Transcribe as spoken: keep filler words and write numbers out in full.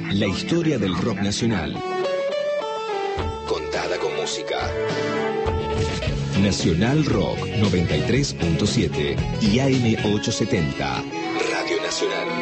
La historia del rock nacional. Contada con música. Nacional Rock noventa y tres punto siete y A M ochocientos setenta. Radio Nacional.